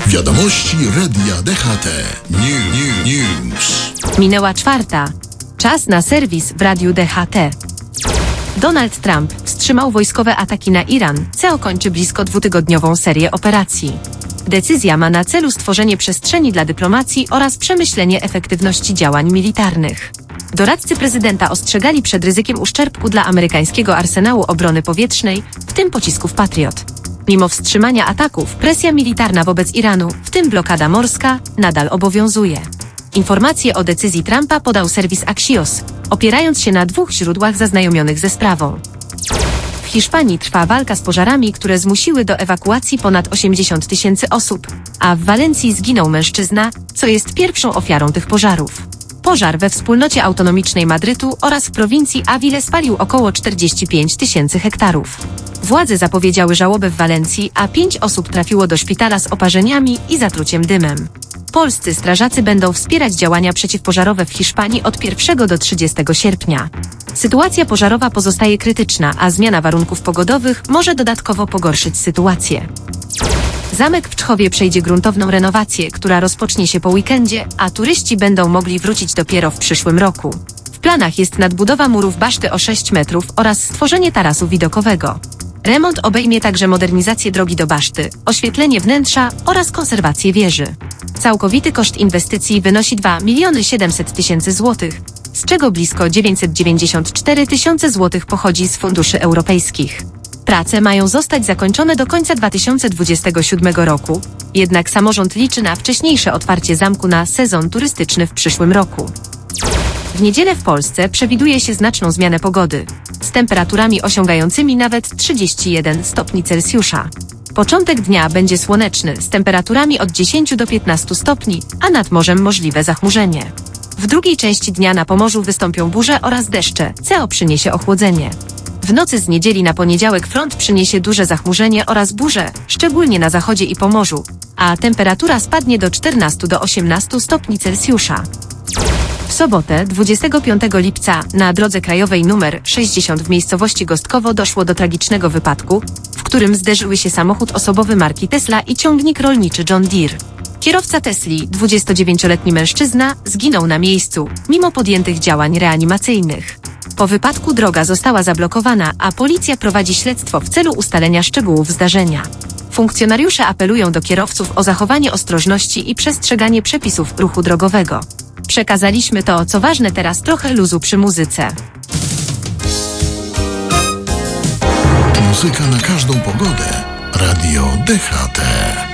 Wiadomości Radia DHT. News. Minęła 4:00. Czas na serwis w Radiu DHT. Donald Trump wstrzymał wojskowe ataki na Iran, co kończy blisko 2-tygodniową serię operacji. Decyzja ma na celu stworzenie przestrzeni dla dyplomacji oraz przemyślenie efektywności działań militarnych. Doradcy prezydenta ostrzegali przed ryzykiem uszczerbku dla amerykańskiego arsenału obrony powietrznej, w tym pocisków Patriot. Mimo wstrzymania ataków, presja militarna wobec Iranu, w tym blokada morska, nadal obowiązuje. Informacje o decyzji Trumpa podał serwis Axios, opierając się na 2 źródłach zaznajomionych ze sprawą. W Hiszpanii trwa walka z pożarami, które zmusiły do ewakuacji ponad 80 000 osób, a w Walencji zginął mężczyzna, co jest pierwszą ofiarą tych pożarów. Pożar we wspólnocie autonomicznej Madrytu oraz w prowincji Avile spalił około 45 000 hektarów. Władze zapowiedziały żałobę w Walencji, a 5 osób trafiło do szpitala z oparzeniami i zatruciem dymem. Polscy strażacy będą wspierać działania przeciwpożarowe w Hiszpanii od 1 do 30 sierpnia. Sytuacja pożarowa pozostaje krytyczna, a zmiana warunków pogodowych może dodatkowo pogorszyć sytuację. Zamek w Czchowie przejdzie gruntowną renowację, która rozpocznie się po weekendzie, a turyści będą mogli wrócić dopiero w przyszłym roku. W planach jest nadbudowa murów baszty o 6 metrów oraz stworzenie tarasu widokowego. Remont obejmie także modernizację drogi do baszty, oświetlenie wnętrza oraz konserwację wieży. Całkowity koszt inwestycji wynosi 2 700 000 złotych, z czego blisko 994 000 złotych pochodzi z funduszy europejskich. Prace mają zostać zakończone do końca 2027 roku, jednak samorząd liczy na wcześniejsze otwarcie zamku na sezon turystyczny w przyszłym roku. W niedzielę w Polsce przewiduje się znaczną zmianę pogody, z temperaturami osiągającymi nawet 31 stopni Celsjusza. Początek dnia będzie słoneczny, z temperaturami od 10 do 15 stopni, a nad morzem możliwe zachmurzenie. W drugiej części dnia na Pomorzu wystąpią burze oraz deszcze, co przyniesie ochłodzenie. W nocy z niedzieli na poniedziałek front przyniesie duże zachmurzenie oraz burze, szczególnie na zachodzie i Pomorzu, a temperatura spadnie do 14 do 18 stopni Celsjusza. W sobotę, 25 lipca, na drodze krajowej nr 60 w miejscowości Gostkowo doszło do tragicznego wypadku, w którym zderzyły się samochód osobowy marki Tesla i ciągnik rolniczy John Deere. Kierowca Tesli, 29-letni mężczyzna, zginął na miejscu, mimo podjętych działań reanimacyjnych. Po wypadku droga została zablokowana, a policja prowadzi śledztwo w celu ustalenia szczegółów zdarzenia. Funkcjonariusze apelują do kierowców o zachowanie ostrożności i przestrzeganie przepisów ruchu drogowego. Przekazaliśmy to, co ważne, teraz trochę luzu przy muzyce. Muzyka na każdą pogodę. Radio DHT.